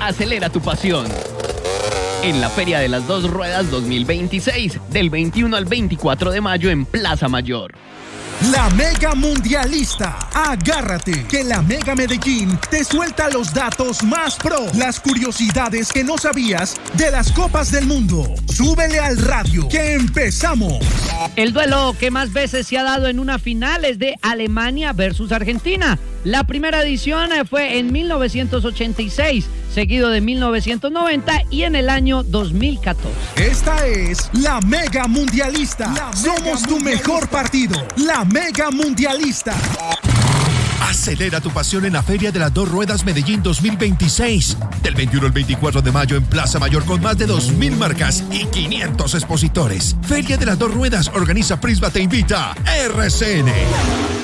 Acelera tu pasión. En la Feria de las Dos Ruedas 2026, del 21 al 24 de mayo en Plaza Mayor. La Mega Mundialista. Agárrate, que la Mega Medellín te suelta los datos más pro, las curiosidades que no sabías de las Copas del Mundo. Súbele al radio, que empezamos. El duelo que más veces se ha dado en una final es de Alemania versus Argentina. La primera edición fue en 1986, seguido de 1990 y en el año 2014. Esta es la Mega Mundialista. Somos tu mejor partido. La Mega Mundialista. Acelera tu pasión en la Feria de las Dos Ruedas Medellín 2026. Del 21 al 24 de mayo en Plaza Mayor con más de 2.000 marcas y 500 expositores. Feria de las Dos Ruedas organiza Prisma Te Invita. RCN.